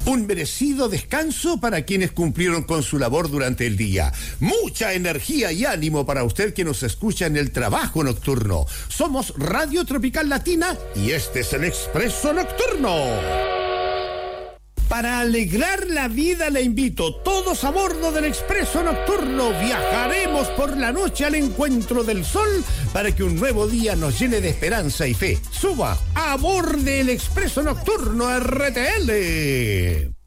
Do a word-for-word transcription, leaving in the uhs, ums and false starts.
Un merecido descanso para quienes cumplieron con su labor durante el día. Mucha energía y ánimo para usted que nos escucha en el trabajo nocturno. Somos Radio Tropical Latina y este es el Expreso Nocturno. Para alegrar la vida le invito, todos a bordo del Expreso Nocturno. Viajaremos por la noche al encuentro del sol para que un nuevo día nos llene de esperanza y fe. Suba, aborde el Expreso Nocturno R T L.